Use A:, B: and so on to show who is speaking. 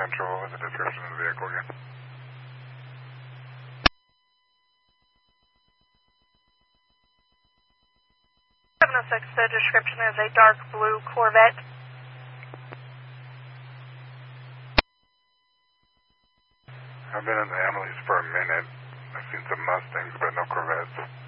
A: Central. What was the description of the vehicle again?
B: 706, the description is a dark blue Corvette.
A: I've been in the Emily's for a minute. I've seen some Mustangs, but no Corvettes.